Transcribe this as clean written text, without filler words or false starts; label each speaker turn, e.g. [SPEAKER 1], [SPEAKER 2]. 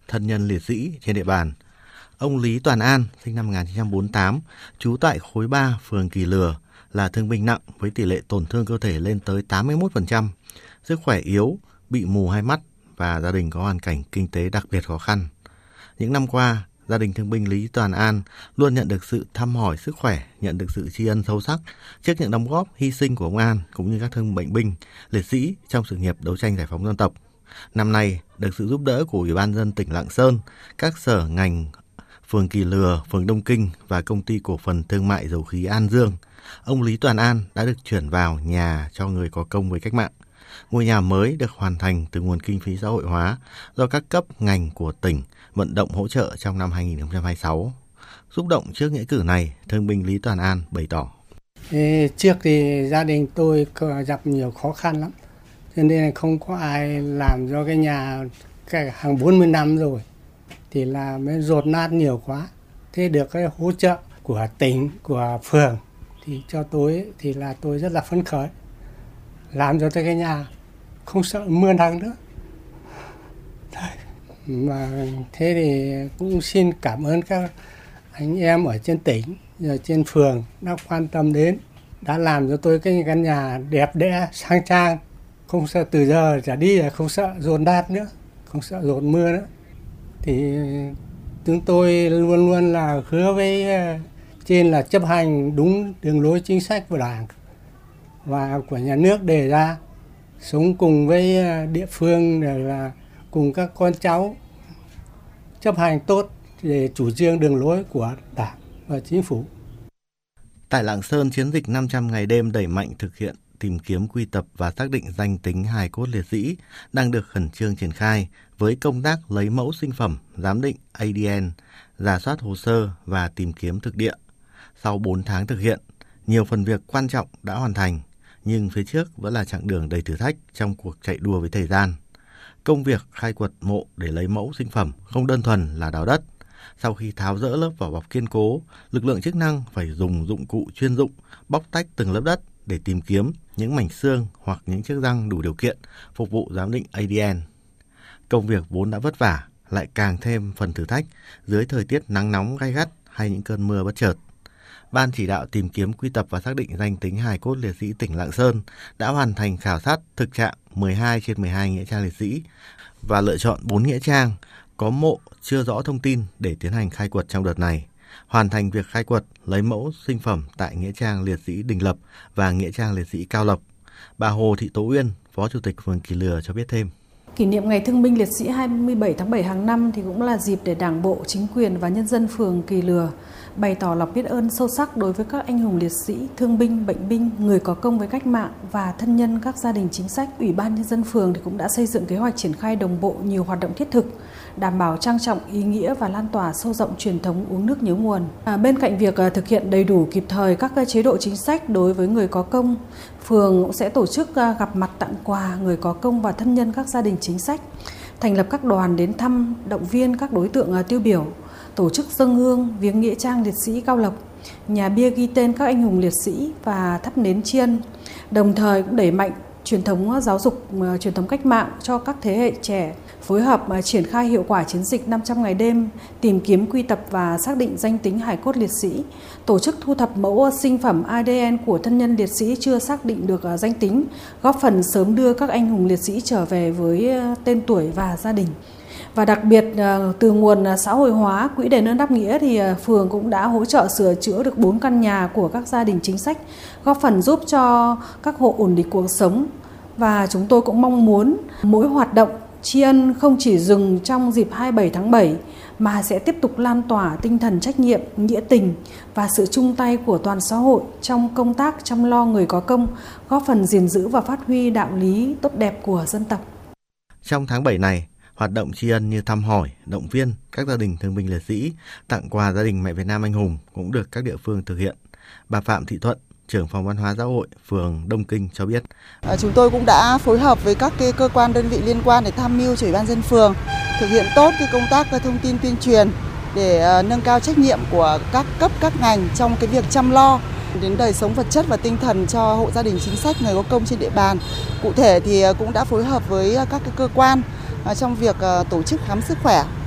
[SPEAKER 1] thân nhân liệt sĩ trên địa bàn. Ông Lý Toàn An, sinh năm 1948, trú tại khối 3, phường Kỳ Lừa, là thương binh nặng với tỷ lệ tổn thương cơ thể lên tới 81%, sức khỏe yếu, bị mù hai mắt và gia đình có hoàn cảnh kinh tế đặc biệt khó khăn. Những năm qua, gia đình thương binh Lý Toàn An luôn nhận được sự thăm hỏi sức khỏe, nhận được sự tri ân sâu sắc trước những đóng góp, hy sinh của ông An cũng như các thương bệnh binh, liệt sĩ trong sự nghiệp đấu tranh giải phóng dân tộc. Năm nay, được sự giúp đỡ của Ủy ban nhân dân tỉnh Lạng Sơn, các sở ngành, phường Kỳ Lừa, phường Đông Kinh và công ty cổ phần thương mại dầu khí An Dương, ông Lý Toàn An đã được chuyển vào nhà cho người có công với cách mạng. Ngôi nhà mới được hoàn thành từ nguồn kinh phí xã hội hóa do các cấp ngành của tỉnh vận động hỗ trợ trong năm 2026. Xúc động trước nghĩa cử này, thương binh Lý Toàn An bày tỏ.
[SPEAKER 2] Trước thì gia đình tôi gặp nhiều khó khăn lắm, cho nên là không có ai làm cho cái nhà hàng 40 năm rồi thì là mới dột nát nhiều quá. Thế được cái hỗ trợ của tỉnh, của phường thì cho tôi thì là tôi rất là phấn khởi, làm cho cái nhà không sợ mưa nắng nữa. Mà thế thì cũng xin cảm ơn các anh em ở trên tỉnh, ở trên phường đã quan tâm đến, đã làm cho tôi cái căn nhà đẹp đẽ, sang trang, không sợ từ giờ trở đi là không sợ dồn nát nữa, không sợ dồn mưa nữa. Thì chúng tôi luôn luôn là hứa với trên là chấp hành đúng đường lối chính sách của Đảng và của nhà nước đề ra, sống cùng với địa phương là cùng các con cháu chấp hành tốt để chủ trương đường lối của Đảng và Chính phủ.
[SPEAKER 1] Tại Lạng Sơn, chiến dịch 500 ngày đêm đẩy mạnh thực hiện tìm kiếm, quy tập và xác định danh tính hài cốt liệt sĩ đang được khẩn trương triển khai với công tác lấy mẫu sinh phẩm, giám định ADN, rà soát hồ sơ và tìm kiếm thực địa. Sau 4 tháng thực hiện, nhiều phần việc quan trọng đã hoàn thành, nhưng phía trước vẫn là chặng đường đầy thử thách trong cuộc chạy đua với thời gian. Công việc khai quật mộ để lấy mẫu sinh phẩm không đơn thuần là đào đất. Sau khi tháo dỡ lớp vỏ bọc kiên cố, lực lượng chức năng phải dùng dụng cụ chuyên dụng bóc tách từng lớp đất để tìm kiếm những mảnh xương hoặc những chiếc răng đủ điều kiện phục vụ giám định ADN. Công việc vốn đã vất vả lại càng thêm phần thử thách dưới thời tiết nắng nóng gay gắt hay những cơn mưa bất chợt. Ban chỉ đạo tìm kiếm, quy tập và xác định danh tính hài cốt liệt sĩ tỉnh Lạng Sơn đã hoàn thành khảo sát thực trạng 12 trên 12 nghĩa trang liệt sĩ và lựa chọn 4 nghĩa trang có mộ chưa rõ thông tin để tiến hành khai quật trong đợt này. Hoàn thành việc khai quật, lấy mẫu sinh phẩm tại nghĩa trang liệt sĩ Đình Lập và nghĩa trang liệt sĩ Cao Lộc. Bà Hồ Thị Tố Uyên, Phó Chủ tịch phường Kỳ Lừa cho biết thêm.
[SPEAKER 3] Kỷ niệm Ngày Thương binh Liệt sĩ 27 tháng 7 hàng năm thì cũng là dịp để Đảng bộ, chính quyền và nhân dân phường Kỳ Lừa bày tỏ lòng biết ơn sâu sắc đối với các anh hùng liệt sĩ, thương binh, bệnh binh, người có công với cách mạng và thân nhân các gia đình chính sách. Ủy ban nhân dân phường thì cũng đã xây dựng kế hoạch triển khai đồng bộ nhiều hoạt động thiết thực, đảm bảo trang trọng, ý nghĩa và lan tỏa sâu rộng truyền thống uống nước nhớ nguồn. Bên cạnh việc thực hiện đầy đủ kịp thời các chế độ chính sách đối với người có công, phường cũng sẽ tổ chức gặp mặt tặng quà người có công và thân nhân các gia đình chính sách, thành lập các đoàn đến thăm, động viên các đối tượng tiêu biểu, tổ chức dâng hương viếng nghĩa trang liệt sĩ Cao Lộc, nhà bia ghi tên các anh hùng liệt sĩ và thắp nến tri ân. Đồng thời cũng đẩy mạnh truyền thống giáo dục, truyền thống cách mạng cho các thế hệ trẻ, phối hợp triển khai hiệu quả chiến dịch 500 ngày đêm, tìm kiếm, quy tập và xác định danh tính hài cốt liệt sĩ, tổ chức thu thập mẫu sinh phẩm ADN của thân nhân liệt sĩ chưa xác định được danh tính, góp phần sớm đưa các anh hùng liệt sĩ trở về với tên tuổi và gia đình. Và đặc biệt từ nguồn xã hội hóa Quỹ đền ơn đáp nghĩa thì phường cũng đã hỗ trợ sửa chữa được 4 căn nhà của các gia đình chính sách, góp phần giúp cho các hộ ổn định cuộc sống. Và chúng tôi cũng mong muốn mỗi hoạt động tri ân không chỉ dừng trong dịp 27 tháng 7 mà sẽ tiếp tục lan tỏa tinh thần trách nhiệm, nghĩa tình và sự chung tay của toàn xã hội trong công tác chăm lo người có công, góp phần gìn giữ và phát huy đạo lý tốt đẹp của dân tộc.
[SPEAKER 1] Trong tháng 7 này, hoạt động tri ân như thăm hỏi, động viên các gia đình thương binh liệt sĩ, tặng quà gia đình mẹ Việt Nam anh hùng cũng được các địa phương thực hiện. Bà Phạm Thị Thuận, trưởng phòng văn hóa xã hội phường Đông Kinh cho biết.
[SPEAKER 4] Chúng tôi cũng đã phối hợp với các cơ quan đơn vị liên quan để tham mưu cho Ủy ban nhân dân phường thực hiện tốt công tác thông tin tuyên truyền để nâng cao trách nhiệm của các cấp các ngành trong việc chăm lo đến đời sống vật chất và tinh thần cho hộ gia đình chính sách người có công trên địa bàn. Cụ thể thì cũng đã phối hợp với các cơ quan trong việc tổ chức khám sức khỏe